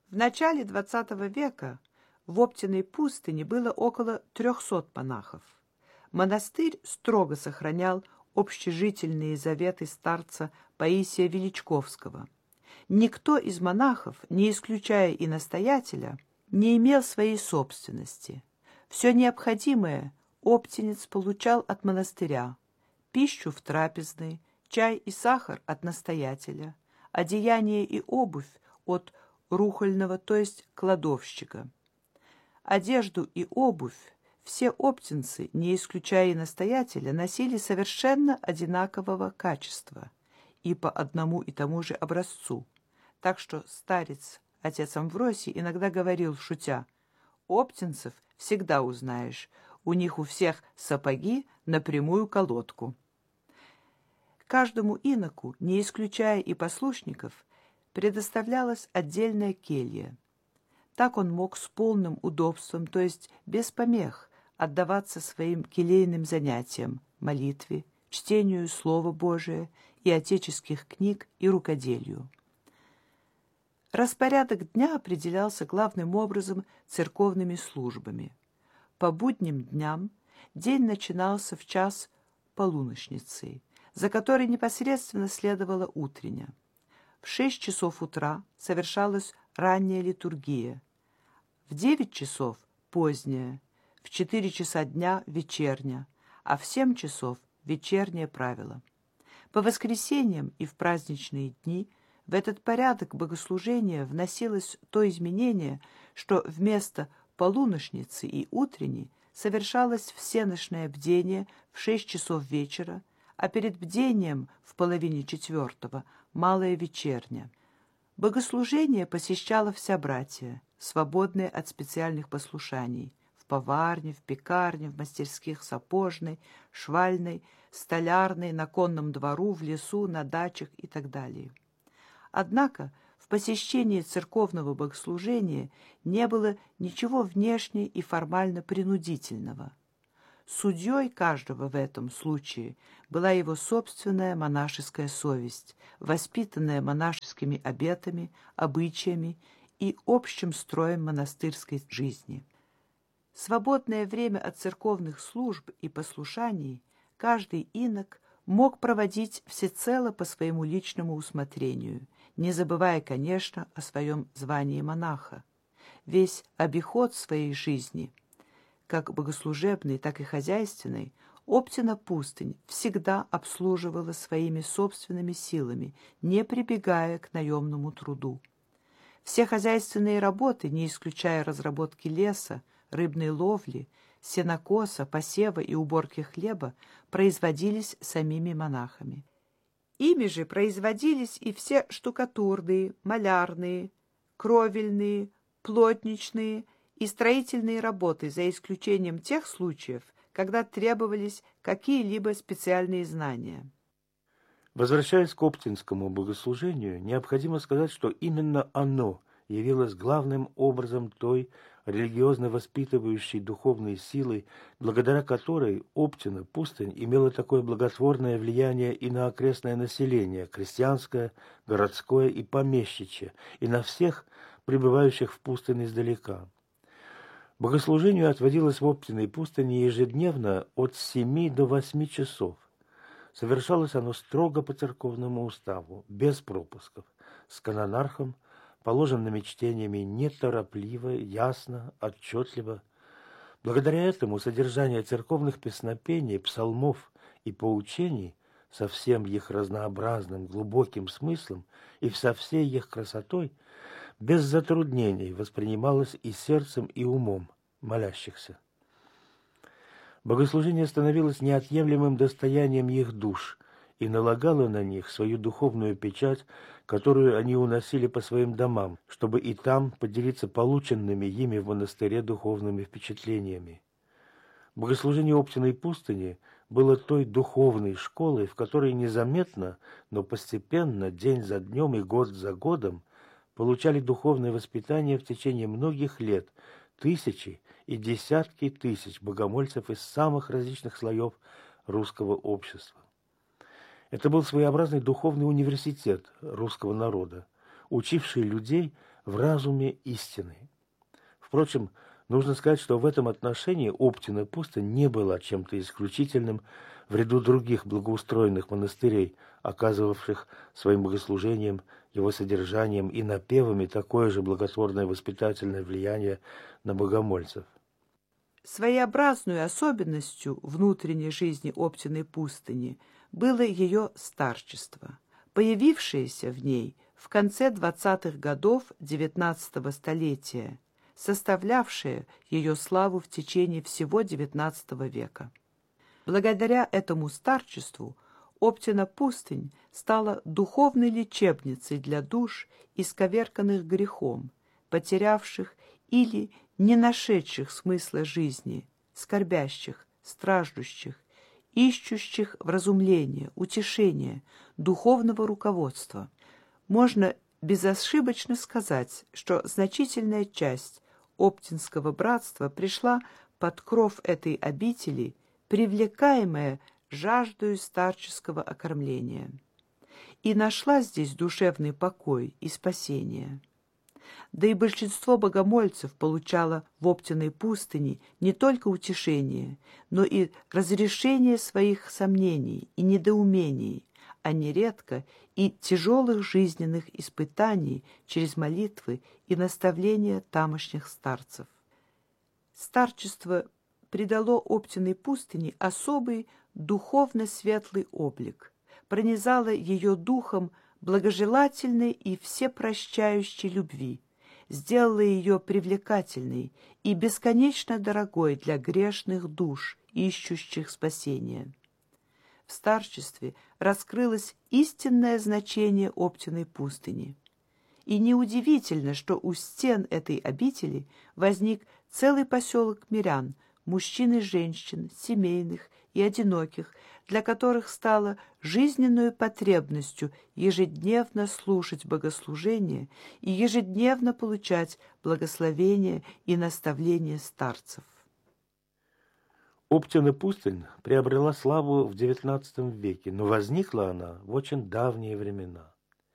В начале XX века в Оптиной пустыне было около 300 монахов. Монастырь строго сохранял общежительные заветы старца Паисия Величковского. Никто из монахов, не исключая и настоятеля, не имел своей собственности. Все необходимое оптинец получал от монастыря: пищу в трапезной, чай и сахар от настоятеля, одеяние и обувь от рухольного, то есть кладовщика. Одежду и обувь все оптинцы, не исключая и настоятеля, носили совершенно одинакового качества и по одному и тому же образцу. Так что старец, отец Амвросий, иногда говорил, шутя: «Оптинцев всегда узнаешь, у них у всех сапоги на прямую колодку». Каждому иноку, не исключая и послушников, предоставлялась отдельная келья. Так он мог с полным удобством, то есть без помех, отдаваться своим келейным занятиям, молитве, чтению Слова Божия и отеческих книг и рукоделию. Распорядок дня определялся главным образом церковными службами. По будним дням день начинался в час полуночницы, за которой непосредственно следовала утренняя. В 6 часов утра совершалась ранняя литургия, в 9 часов – поздняя, в 4 часа дня – вечерня, а в 7 часов – вечернее правило. По воскресеньям и в праздничные дни в этот порядок богослужения вносилось то изменение, что вместо полуночницы и утренней совершалось всенощное бдение в 6 часов вечера, а перед бдением в половине 4 – малая вечерня. Богослужение посещала вся братья, свободные от специальных послушаний, в поварне, в пекарне, в мастерских сапожной, швальной, столярной, на конном двору, в лесу, на дачах и так далее. Однако в посещении церковного богослужения не было ничего внешне и формально принудительного. Судьей каждого в этом случае была его собственная монашеская совесть, воспитанная монашескими обетами, обычаями и общим строем монастырской жизни. Свободное время от церковных служб и послушаний каждый инок мог проводить всецело по своему личному усмотрению, не забывая, конечно, о своем звании монаха. Весь обиход своей жизни, как богослужебной, так и хозяйственной, Оптина пустынь всегда обслуживала своими собственными силами, не прибегая к наемному труду. Все хозяйственные работы, не исключая разработки леса, рыбной ловли, сенокоса, посева и уборки хлеба, производились самими монахами. Ими же производились и все штукатурные, малярные, кровельные, плотничные и строительные работы, за исключением тех случаев, когда требовались какие-либо специальные знания. Возвращаясь к оптинскому богослужению, необходимо сказать, что именно оно явилось главным образом той религиозно воспитывающей духовной силой, благодаря которой Оптина пустынь имела такое благотворное влияние и на окрестное население, крестьянское, городское и помещичье, и на всех пребывающих в пустыне издалека. Богослужению отводилось в Оптиной пустыне ежедневно от 7 до 8 часов. Совершалось оно строго по церковному уставу, без пропусков, с канонархом, положенными чтениями неторопливо, ясно, отчетливо. Благодаря этому содержание церковных песнопений, псалмов и поучений со всем их разнообразным, глубоким смыслом и со всей их красотой без затруднений воспринималось и сердцем, и умом молящихся. Богослужение становилось неотъемлемым достоянием их душ и налагало на них свою духовную печать, которую они уносили по своим домам, чтобы и там поделиться полученными ими в монастыре духовными впечатлениями. Богослужение Оптиной пустыни было той духовной школой, в которой незаметно, но постепенно, день за днем и год за годом, получали духовное воспитание в течение многих лет тысячи и десятки тысяч богомольцев из самых различных слоев русского общества. Это был своеобразный духовный университет русского народа, учивший людей в разуме истины. Впрочем, нужно сказать, что в этом отношении Оптина пустынь не была чем-то исключительным в ряду других благоустроенных монастырей, оказывавших своим богослужением, его содержанием и напевами такое же благотворное воспитательное влияние на богомольцев. Своеобразную особенностью внутренней жизни Оптиной пустыни было ее старчество, появившееся в ней в конце 20-х годов XIX столетия, составлявшее ее славу в течение всего XIX века. Благодаря этому старчеству Оптина пустынь стала духовной лечебницей для душ, исковерканных грехом, потерявших или не нашедших смысла жизни, скорбящих, страждущих, ищущих вразумления, утешения, духовного руководства. Можно безошибочно сказать, что значительная часть Оптинского братства пришла под кров этой обители, привлекаемая жаждою старческого окормления, и нашла здесь душевный покой и спасение. Да и большинство богомольцев получало в Оптиной пустыне не только утешение, но и разрешение своих сомнений и недоумений, а нередко и тяжелых жизненных испытаний через молитвы и наставления тамошних старцев. Старчество придало Оптиной пустыне особый духовно-светлый облик, пронизало ее духом благожелательной и всепрощающей любви, сделала ее привлекательной и бесконечно дорогой для грешных душ, ищущих спасения. В старчестве раскрылось истинное значение Оптиной пустыни. И неудивительно, что у стен этой обители возник целый поселок мирян, мужчин и женщин, семейных и одиноких, для которых стало жизненной потребностью ежедневно слушать богослужение и ежедневно получать благословение и наставление старцев. Оптина пустынь приобрела славу в XIX веке, но возникла она в очень давние времена.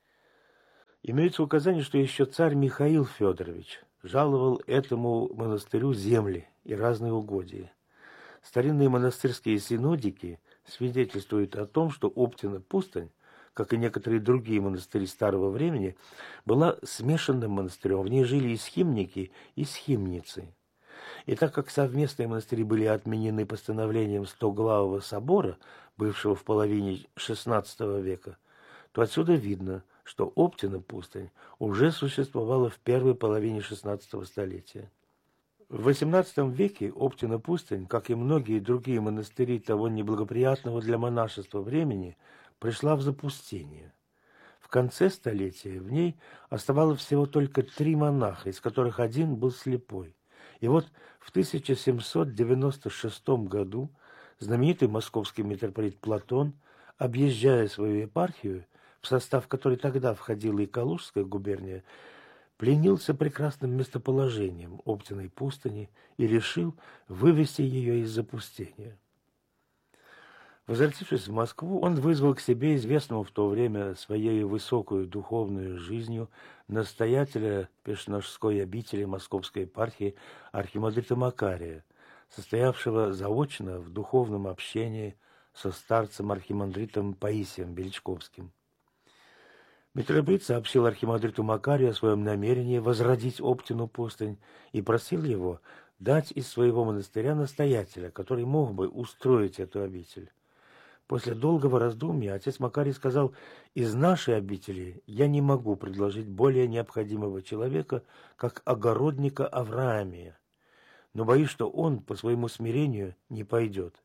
Имеется указание, что еще царь Михаил Федорович жаловал этому монастырю земли и разные угодья. Старинные монастырские синодики свидетельствуют о том, что Оптина пустынь, как и некоторые другие монастыри старого времени, была смешанным монастырем. В ней жили и схимники, и схимницы. И так как совместные монастыри были отменены постановлением Стоглавого собора, бывшего в половине XVI века, то отсюда видно, что Оптина пустынь уже существовала в первой половине XVI столетия. В XVIII веке Оптина пустынь, как и многие другие монастыри того неблагоприятного для монашества времени, пришла в запустение. В конце столетия в ней оставалось всего только 3 монаха, из которых один был слепой. И вот в 1796 году знаменитый московский митрополит Платон, объезжая свою епархию, в состав которой тогда входила и Калужская губерния, пленился прекрасным местоположением Оптиной пустыни и решил вывести ее из запустения. Возвратившись в Москву, он вызвал к себе известного в то время своей высокую духовную жизнью настоятеля Пешножской обители Московской епархии архимандрита Макария, состоявшего заочно в духовном общении со старцем архимандритом Паисием Величковским. Митрополит сообщил архимандриту Макарию о своем намерении возродить Оптину пустынь и просил его дать из своего монастыря настоятеля, который мог бы устроить эту обитель. После долгого раздумья отец Макарий сказал: «Из нашей обители я не могу предложить более необходимого человека, как огородника Авраамия, но боюсь, что он по своему смирению не пойдет».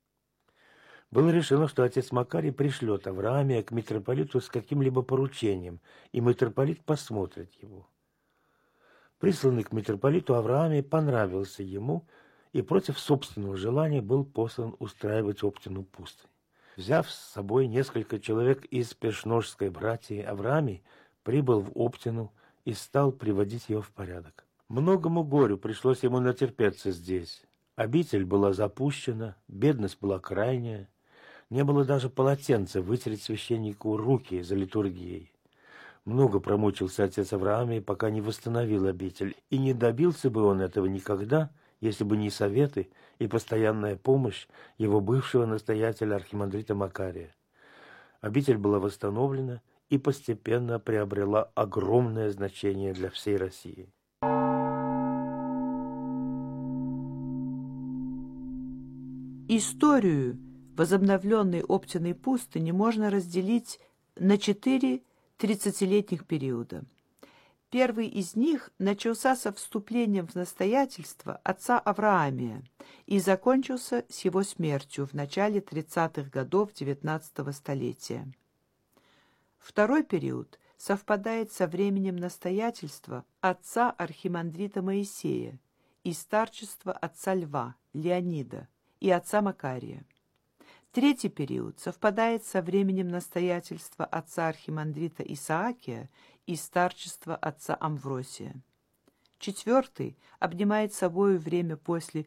Было решено, что отец Макарий пришлет Авраамия к митрополиту с каким-либо поручением, и митрополит посмотрит его. Присланный к митрополиту Авраамий понравился ему и против собственного желания был послан устраивать Оптину пустынь. Взяв с собой несколько человек из Пешножской братьи, Авраамий прибыл в Оптину и стал приводить ее в порядок. Многому горю пришлось ему натерпеться здесь. Обитель была запущена, бедность была крайняя, не было даже полотенца вытереть священнику руки за литургией. Много промучился отец Авраамий, пока не восстановил обитель, и не добился бы он этого никогда, если бы не советы и постоянная помощь его бывшего настоятеля архимандрита Макария. Обитель была восстановлена и постепенно приобрела огромное значение для всей России. Историю возобновленной Оптиной пустыни можно разделить на 4 30-летних периода. Первый из них начался со вступлением в настоятельство отца Авраамия и закончился с его смертью в начале 30-х годов XIX столетия. Второй период совпадает со временем настоятельства отца архимандрита Моисея и старчества отца Льва, Леонида, и отца Макария. Третий период совпадает со временем настоятельства отца архимандрита Исаакия и старчества отца Амвросия. Четвертый обнимает собою время после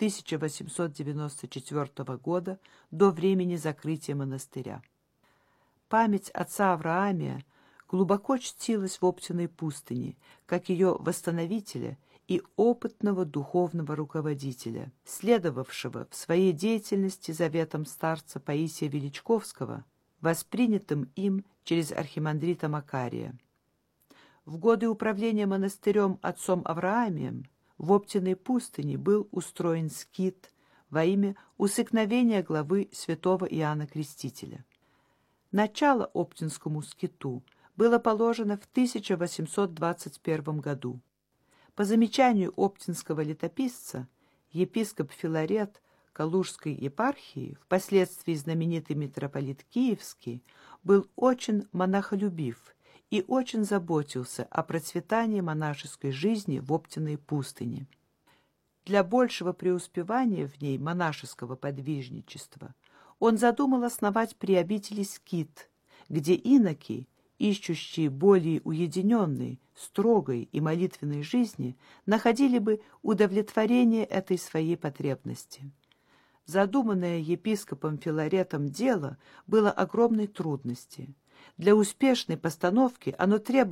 1894 года до времени закрытия монастыря. Память отца Авраамия глубоко чтилась в Оптиной пустыне, как ее восстановителя и опытного духовного руководителя, следовавшего в своей деятельности заветам старца Паисия Величковского, воспринятым им через архимандрита Макария. В годы управления монастырем отцом Авраамием в Оптиной пустыне был устроен скит во имя усыкновения главы святого Иоанна Крестителя. Начало Оптинскому скиту было положено в 1821 году. По замечанию оптинского летописца, епископ Филарет Калужской епархии, впоследствии знаменитый митрополит Киевский, был очень монахолюбив и очень заботился о процветании монашеской жизни в Оптиной пустыне. Для большего преуспевания в ней монашеского подвижничества он задумал основать при обители скит, где иноки, ищущие более уединенной, строгой и молитвенной жизни, находили бы удовлетворение этой своей потребности. Задуманное епископом Филаретом дело было огромной трудности. Для успешной постановки оно требовало